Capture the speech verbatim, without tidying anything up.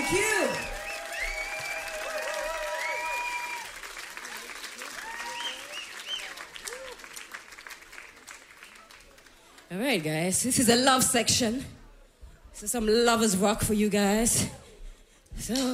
Thank you. All right, guys. This is a love section. This is some lovers rock for you guys. So.